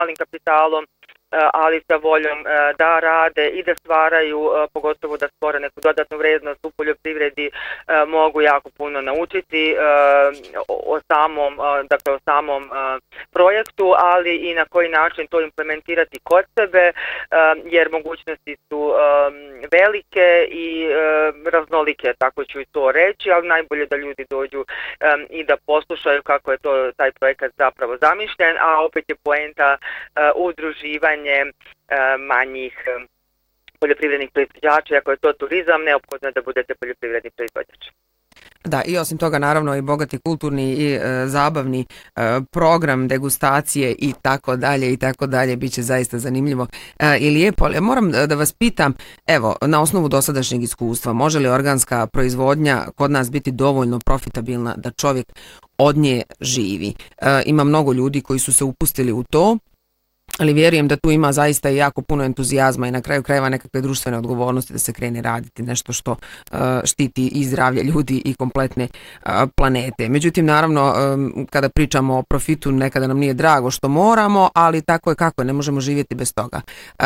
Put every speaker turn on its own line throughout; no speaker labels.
malim kapitalom, ali sa voljom da rade i da stvaraju, pogotovo da stvore neku dodatnu vrednost u poljoprivredi, mogu jako puno naučiti o samom projektu, ali i na koji način to implementirati kod sebe, jer mogućnosti su velike i raznolike, tako ću i to reći, ali najbolje da ljudi dođu i da poslušaju kako je taj projekat zapravo zamišljen, a opet je poenta udruživanje manjih poljoprivrednih proizvođača. Ako je to turizam, neophodno je da budete poljoprivredni proizvođač.
Da, i osim toga naravno i bogati kulturni i zabavni program, degustacije i tako dalje, bit će zaista zanimljivo i lijepo. Ali moram da vas pitam, evo, na osnovu dosadašnjeg iskustva, može li organska proizvodnja kod nas biti dovoljno profitabilna da čovjek od nje živi? Ima mnogo ljudi koji su se upustili u to, ali vjerujem da tu ima zaista i jako puno entuzijazma i na kraju krajeva nekakve društvene odgovornosti da se krene raditi nešto što štiti i zdravlje ljudi i kompletne planete. Međutim, naravno, kada pričamo o profitu, nekada nam nije drago što moramo, ali tako je kako je, ne možemo živjeti bez toga.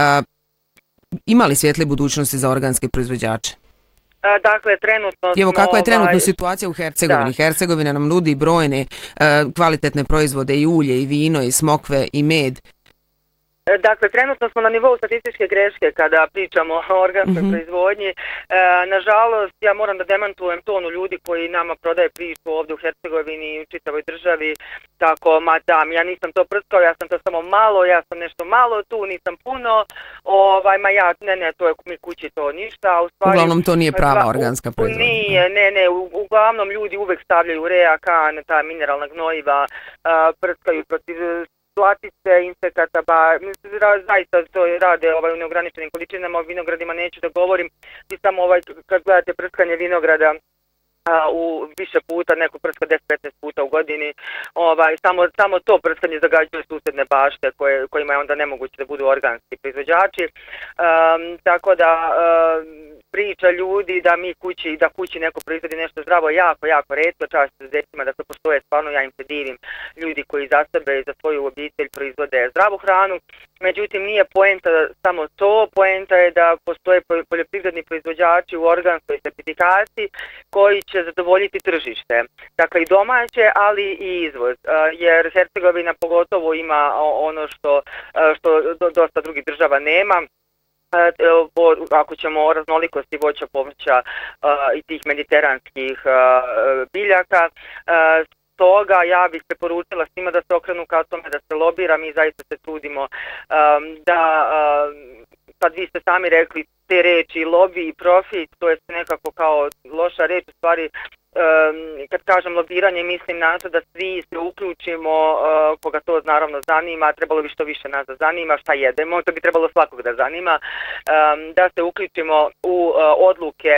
Ima li svjetle budućnosti za organske proizvođače?
Dakle, trenutno...
Evo, kakva je trenutno situacija u Hercegovini? Da. Hercegovina nam nudi brojne kvalitetne proizvode i ulje, i vino, i smokve, i med.
Dakle, trenutno smo na nivou statističke greške kada pričamo o organskoj proizvodnji. Nažalost, ja moram da demantujem tonu ljudi koji nama prodaje priču ovdje u Hercegovini i u čitavoj državi. Tako, ja nisam to prskao, ja sam to samo malo, ja sam nešto malo tu, nisam puno. To je mi kući to ništa.
Uglavnom to nije prava organska proizvodnja.
Nije, uglavnom ljudi uvek stavljaju reakan, ta mineralna gnojiva, prskaju protiv platice, insekata, zaista to rade u neograničenim količinama, o vinogradima neću da govorim, i samo kad gledate prskanje vinograda u više puta, neko prska 10-15 puta u godini, samo to prskanje zagađuje susedne bašte kojima je onda nemoguće da budu organski proizvođači, tako da priča ljudi da kući neko proizvodi nešto zdravo jako retko, čast izuzetcima da se postoje, stvarno ja im se divim, ljudi koji za sebe i za svoju obitelj proizvode zdravu hranu. Međutim, nije poenta samo to, poenta je da postoje poljoprivredni proizvođači u organskoj certifikaciji koji će zadovoljiti tržište. Dakle, i domaće, ali i izvoz, jer Hercegovina pogotovo ima ono što dosta drugih država nema. Ako ćemo o raznolikosti voća, povrća i tih mediteranskih biljaka, toga ja bih preporučila svima da se okrenu ka tome, da se lobira. Mi zaista se trudimo da, sad vi ste sami rekli te reči, lobby i profit, to je nekako kao loša reč, u stvari kad kažem lobiranje mislim na to da svi se uključimo, koga to naravno zanima, trebalo bi što više nas da zanima, šta jedemo, to bi trebalo svakog da zanima, da se uključimo u odluke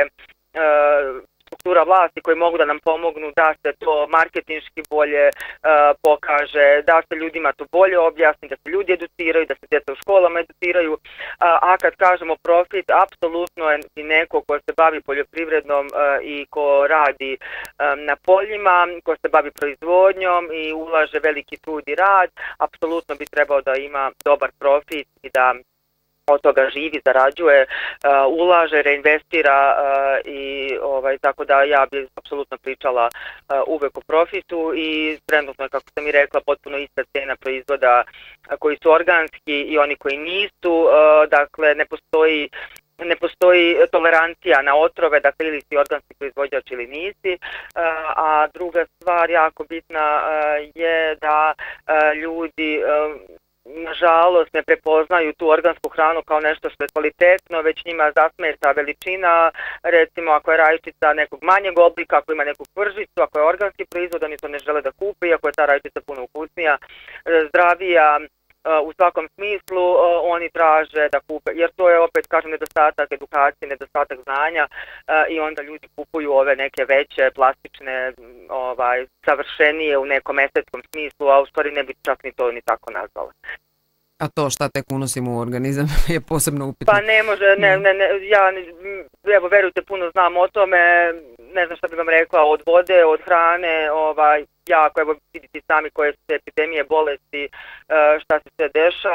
struktura vlasti koji mogu da nam pomognu da se to marketinški bolje pokaže, da se ljudima to bolje objasni, da se ljudi educiraju, da se djeca u školama educiraju, a kad kažemo profit, apsolutno je i neko ko se bavi poljoprivrednom i ko radi na poljima, ko se bavi proizvodnjom i ulaže veliki trud i rad, apsolutno bi trebao da ima dobar profit i da od toga živi, zarađuje, ulaže, reinvestira i tako da ja bih apsolutno pričala uvek o profitu i trenutno je, kako sam i rekla, potpuno ista cena proizvoda koji su organski i oni koji nisu, dakle ne postoji tolerancija na otrove, dakle ili si organski proizvođač ili nisi, a druga stvar jako bitna je da ljudi nažalost ne prepoznaju tu organsku hranu kao nešto što je kvalitetno, već njima zasmeta veličina, recimo ako je rajčica nekog manjeg oblika, ako ima neku pržicu, ako je organski proizvod, oni to ne žele da kupe, iako je ta rajčica puno ukusnija, zdravija, u svakom smislu oni traže da kupe, jer to je opet, kažem, nedostatak edukacije, nedostatak znanja i onda ljudi kupuju ove neke veće, plastične, savršenije u nekom estetskom smislu, a u stvari ne bi čak ni to ni tako nazvala.
A to šta tek unosimo u organizam je posebno upitno.
Pa ne može, evo verujte, puno znam o tome, ne znam šta bih vam rekla, od vode, od hrane, jako, evo vidite sami koje su epidemije, bolesti, šta se sve dešava,